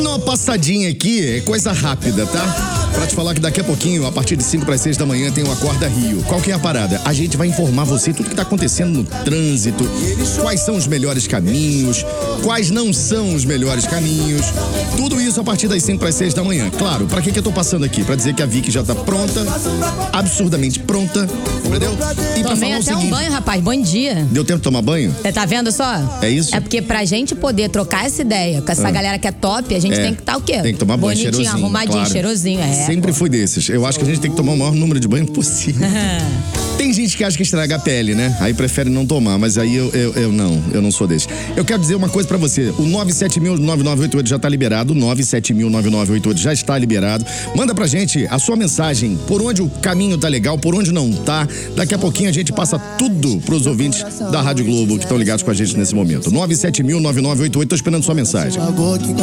Uma passadinha aqui é coisa rápida, tá? Pra te falar que daqui a pouquinho, a partir de 5 para 6 da manhã, tem o Acorda Rio. Qual que é a parada? A gente vai informar você tudo que tá acontecendo no trânsito, quais são os melhores caminhos, quais não são os melhores caminhos. Tudo isso a partir das 5 para 6 da manhã. Claro, pra que eu tô passando aqui? Pra dizer que a Vicky já tá pronta, absurdamente pronta, entendeu? E pra Tomei falar até o seguinte, um banho, rapaz. Bom dia. deu tempo de tomar banho? Você tá vendo só? É isso? É porque pra gente poder trocar essa ideia com essa galera que é top, a gente tem que estar o quê? Tem que tomar banho, bonitinho, cheirosinho, arrumadinho, claro. cheirosinho. Sempre fui desses. Eu acho que a gente tem que tomar o maior número de banho possível. Tem gente que acha que estraga a pele, né? Aí prefere não tomar, mas aí eu não sou desse. Eu quero dizer uma coisa pra você, o 970009988 já tá liberado, o 970009988 já está liberado. Manda pra gente a sua mensagem, por onde o caminho tá legal, por onde não tá. Daqui a pouquinho a gente passa tudo pros ouvintes da Rádio Globo que estão ligados com a gente nesse momento. 970009988, tô esperando sua mensagem.